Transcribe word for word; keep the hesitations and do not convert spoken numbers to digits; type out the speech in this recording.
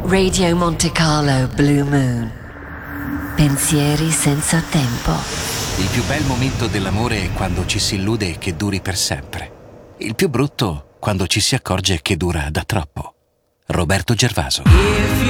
Radio Monte Carlo Blue Moon. Pensieri senza tempo. Il più bel momento dell'amore è quando ci si illude che duri per sempre. Il più brutto quando ci si accorge che dura da troppo. Roberto Gervaso.